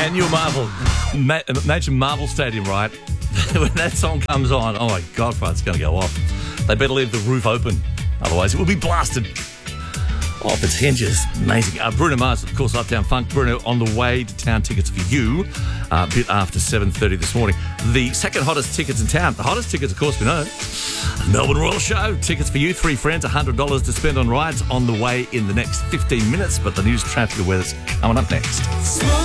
And you'll marvel. Imagine Marvel Stadium, right? When that song comes on, oh my God, it's going to go off. They better leave the roof open. Otherwise, it will be blasted off its hinges. Amazing. Bruno Mars, of course, Uptown Funk. Bruno on the way to town. Tickets for you a bit after 7:30 this morning. The second hottest tickets in town. The hottest tickets, of course, we know. Melbourne Royal Show. Tickets for you. 3 friends, $100 to spend on rides on the way in the next 15 minutes. But the news, traffic, and weather's coming up next.